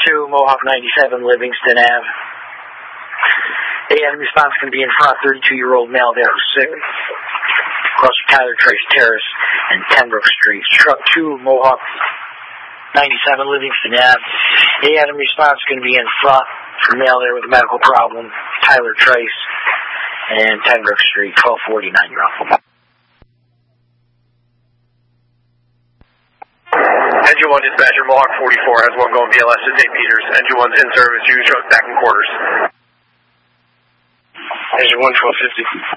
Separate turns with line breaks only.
2, Mohawk 97, Livingston Ave. A.M. response going to be in front, 32-year-old male there who's sick. Across from Tyler Trace Terrace and Pembroke Street. Truck 2, Mohawk 97, Livingston Ave. A.M. response going to be in front for male there with a medical problem. Tyler Trace and Pembroke Street, 1249, you're off.
Engine 1 dispatcher, Mohawk 44 has one going BLS to St. Peters. Engine 1's in service, you show back in quarters.
Engine 1, 1250.